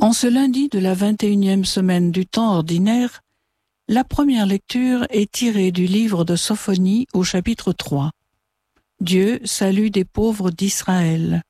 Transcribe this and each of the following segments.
En ce lundi de la 21e semaine du temps ordinaire, la première lecture est tirée du livre de Sophonie au chapitre 3. Dieu salue des pauvres d'Israël.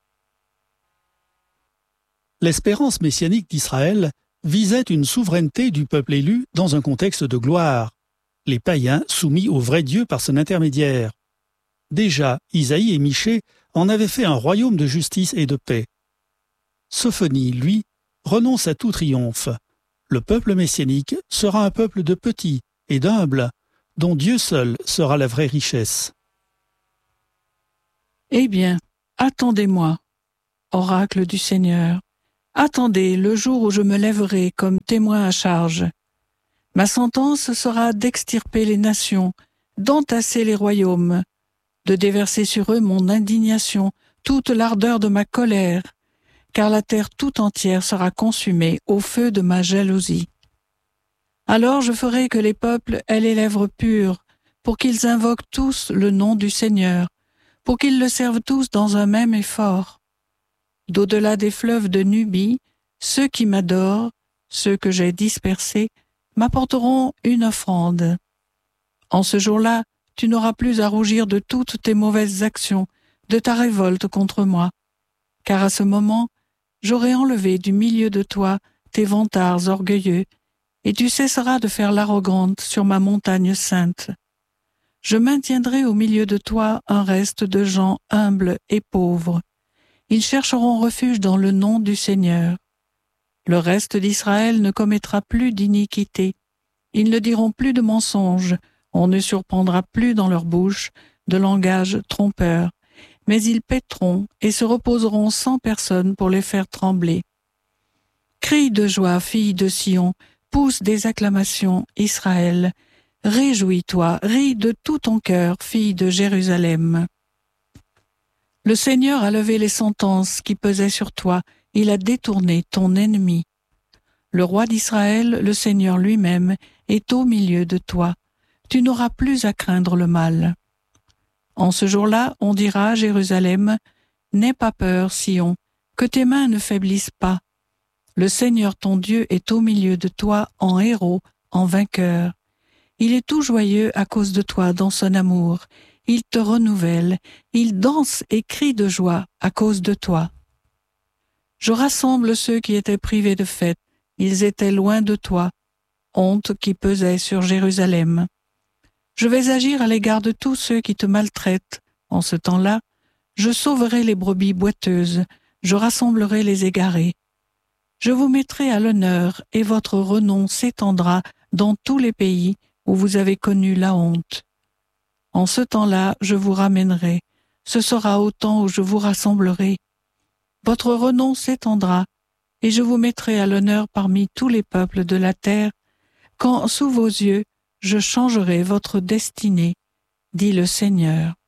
L'espérance messianique d'Israël visait une souveraineté du peuple élu dans un contexte de gloire, les païens soumis au vrai Dieu par son intermédiaire. Déjà, Isaïe et Michée en avaient fait un royaume de justice et de paix. Sophonie, lui, renonce à tout triomphe. Le peuple messianique sera un peuple de petits et d'humbles, dont Dieu seul sera la vraie richesse. Eh bien, attendez-moi, oracle du Seigneur. Attendez le jour où je me lèverai comme témoin à charge. Ma sentence sera d'extirper les nations, d'entasser les royaumes, de déverser sur eux mon indignation, toute l'ardeur de ma colère, car la terre tout entière sera consumée au feu de ma jalousie. Alors je ferai que les peuples aient les lèvres pures, pour qu'ils invoquent tous le nom du Seigneur, pour qu'ils le servent tous dans un même effort. D'au-delà des fleuves de Nubie, ceux qui m'adorent, ceux que j'ai dispersés, m'apporteront une offrande. En ce jour-là, tu n'auras plus à rougir de toutes tes mauvaises actions, de ta révolte contre moi, car à ce moment, j'aurai enlevé du milieu de toi tes vantards orgueilleux, et tu cesseras de faire l'arrogante sur ma montagne sainte. Je maintiendrai au milieu de toi un reste de gens humbles et pauvres. Ils chercheront refuge dans le nom du Seigneur. Le reste d'Israël ne commettra plus d'iniquité. Ils ne diront plus de mensonges, on ne surprendra plus dans leur bouche de langage trompeur, mais ils paîtront et se reposeront sans personne pour les faire trembler. Crie de joie, fille de Sion, pousse des acclamations, Israël. Réjouis-toi, ris de tout ton cœur, fille de Jérusalem. Le Seigneur a levé les sentences qui pesaient sur toi, il a détourné ton ennemi. Le roi d'Israël, le Seigneur lui-même, est au milieu de toi. Tu n'auras plus à craindre le mal. En ce jour-là, on dira à Jérusalem, « N'aie pas peur, Sion, que tes mains ne faiblissent pas. Le Seigneur ton Dieu est au milieu de toi en héros, en vainqueur. Il est tout joyeux à cause de toi dans son amour. Il te renouvelle, il danse et crie de joie à cause de toi. Je rassemble ceux qui étaient privés de fête, ils étaient loin de toi, honte qui pesait sur Jérusalem. Je vais agir à l'égard de tous ceux qui te maltraitent. En ce temps-là, je sauverai les brebis boiteuses, je rassemblerai les égarés. Je vous mettrai à l'honneur et votre renom s'étendra dans tous les pays où vous avez connu la honte. En ce temps-là, je vous ramènerai. Ce sera au temps où je vous rassemblerai. Votre renom s'étendra, et je vous mettrai à l'honneur parmi tous les peuples de la terre, quand, sous vos yeux, je changerai votre destinée, dit le Seigneur.